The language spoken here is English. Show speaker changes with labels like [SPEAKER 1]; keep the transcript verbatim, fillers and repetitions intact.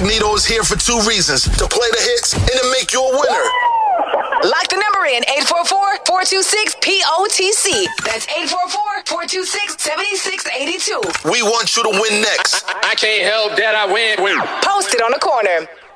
[SPEAKER 1] Incognito is here for two reasons: to play the hits and to make you a winner.
[SPEAKER 2] Lock the number in eight four four, four two six, P O T C. That's eight four four, four two six, seven six eight two.
[SPEAKER 1] We want you to win next.
[SPEAKER 3] I can't help that I win. win.
[SPEAKER 2] Post it on the corner.